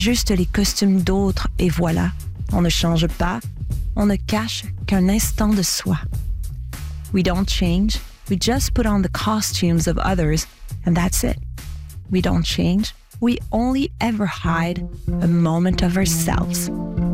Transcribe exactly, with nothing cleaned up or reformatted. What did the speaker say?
juste les costumes d'autres et voilà, on ne change pas, on ne cache qu'un instant de soi. We don't change, we just put on the costumes of others and that's it. We don't change, we only ever hide a moment of ourselves.